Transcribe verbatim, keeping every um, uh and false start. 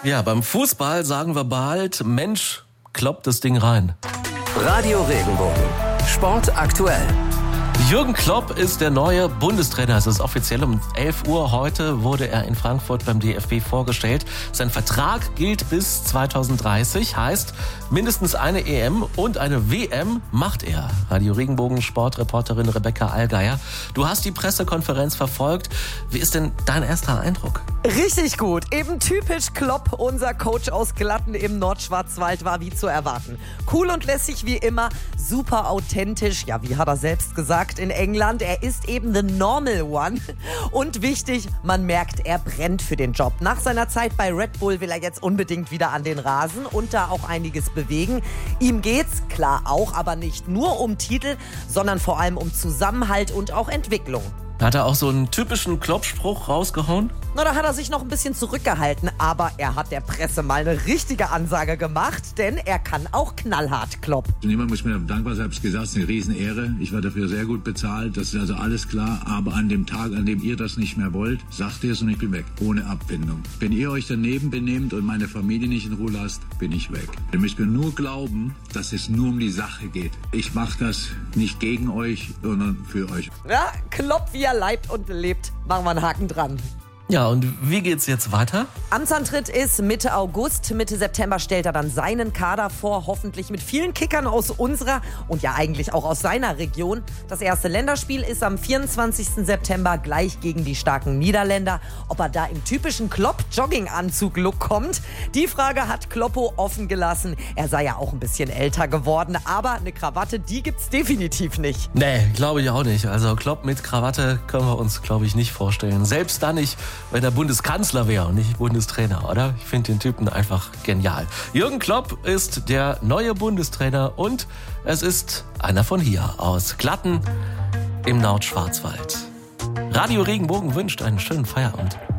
Ja, beim Fußball sagen wir bald, Mensch, kloppt das Ding rein. Radio Regenbogen. Sport aktuell. Jürgen Klopp ist der neue Bundestrainer. Es ist offiziell um elf Uhr. Heute wurde er in Frankfurt beim D F B vorgestellt. Sein Vertrag gilt bis zweitausenddreißig. Heißt, mindestens eine E M und eine W M macht er. Radio Regenbogen Sportreporterin Rebecca Allgeier. Du hast die Pressekonferenz verfolgt. Wie ist denn dein erster Eindruck? Richtig gut. Eben typisch Klopp, unser Coach aus Glatten im Nordschwarzwald, war wie zu erwarten. Cool und lässig wie immer, super authentisch. Ja, wie hat er selbst gesagt in England, er ist eben the normal one. Und wichtig, man merkt, er brennt für den Job. Nach seiner Zeit bei Red Bull will er jetzt unbedingt wieder an den Rasen und da auch einiges bewegen. Ihm geht's, klar auch, aber nicht nur um Titel, sondern vor allem um Zusammenhalt und auch Entwicklung. Hat er auch so einen typischen Klopp-Spruch rausgehauen? Na, da hat er sich noch ein bisschen zurückgehalten, aber er hat der Presse mal eine richtige Ansage gemacht, denn er kann auch knallhart Klopp. Jemand muss mir dankbar sein, ich habe es gesagt, es ist eine Riesenehre. Ich war dafür sehr gut bezahlt, das ist also alles klar. Aber an dem Tag, an dem ihr das nicht mehr wollt, sagt ihr es und ich bin weg, ohne Abfindung. Wenn ihr euch daneben benehmt und meine Familie nicht in Ruhe lasst, bin ich weg. Ihr müsst mir nur glauben, dass es nur um die Sache geht. Ich mache das nicht gegen euch, sondern für euch. Ja, Klopp, wie er leibt und lebt, machen wir einen Haken dran. Ja, und wie geht's jetzt weiter? Amtsantritt ist Mitte August. Mitte September stellt er dann seinen Kader vor, hoffentlich mit vielen Kickern aus unserer und ja eigentlich auch aus seiner Region. Das erste Länderspiel ist am vierundzwanzigsten September gleich gegen die starken Niederländer. Ob er da im typischen Klopp-Jogginganzug-Look kommt, die Frage hat Kloppo offen gelassen. Er sei ja auch ein bisschen älter geworden, aber eine Krawatte, die gibt's definitiv nicht. Nee, glaube ich auch nicht. Also Klopp mit Krawatte können wir uns, glaube ich, nicht vorstellen. Selbst dann nicht, wenn er Bundeskanzler wäre und nicht Bundestrainer, oder? Ich finde den Typen einfach genial. Jürgen Klopp ist der neue Bundestrainer und es ist einer von hier, aus Glatten im Nordschwarzwald. Radio Regenbogen wünscht einen schönen Feierabend.